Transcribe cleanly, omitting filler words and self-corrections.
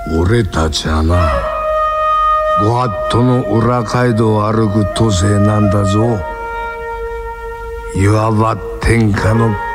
俺たちはな、ご法度の裏街道を歩く都政なんだぞ。いわば天下の